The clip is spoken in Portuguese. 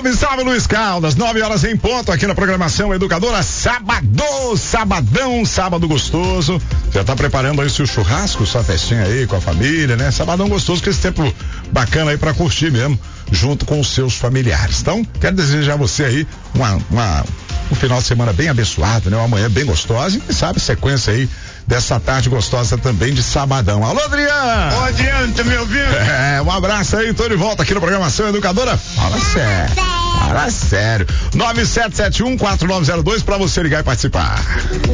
Salve, salve, Luiz Caldas, 9h em ponto aqui na programação Educadora. Sabadão, sábado gostoso. Já tá preparando aí seu churrasco, sua festinha aí com a família, né? Sabadão gostoso, que esse tempo bacana aí pra curtir mesmo, junto com os seus familiares. Então, quero desejar a você aí um final de semana bem abençoado, né? Uma manhã bem gostosa e quem sabe sequência aí dessa tarde gostosa também de sabadão. Alô, Adriano! Ô, adianta, meu viu? Um abraço aí, tô de volta aqui na programação Educadora. Fala sério. 9771-4902 pra você ligar e participar.